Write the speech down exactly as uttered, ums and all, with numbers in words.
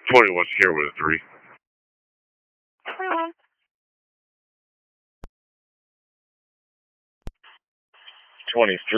twenty wants to care with a three. twenty-three.